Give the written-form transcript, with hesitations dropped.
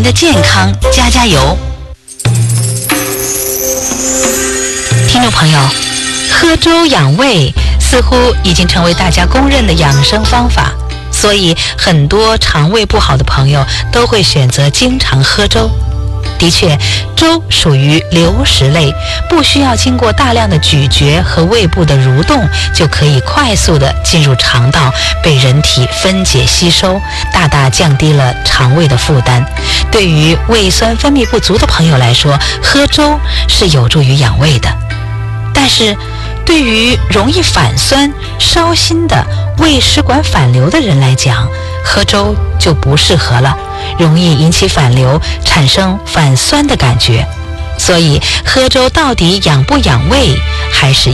的健康加加油。听众朋友，喝粥养胃似乎已经成为大家公认的养生方法，所以很多肠胃不好的朋友都会选择经常喝粥。的确，粥属于流食类，不需要经过大量的咀嚼和胃部的蠕动，就可以快速的进入肠道，被人体分解吸收，大大降低了肠胃的负担。对于胃酸分泌不足的朋友来说，喝粥是有助于养胃的。但是对于容易反酸、烧心的胃食管反流的人来讲，喝粥就不适合了，容易引起反流，产生反酸的感觉。所以喝粥到底养不养胃，还是